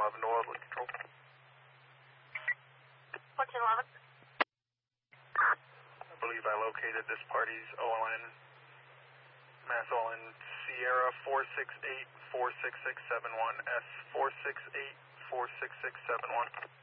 1411 to Oilwood Control. 1411. I believe I located this party's OLN, Mass OLN Sierra 468-46671, S 468-46671.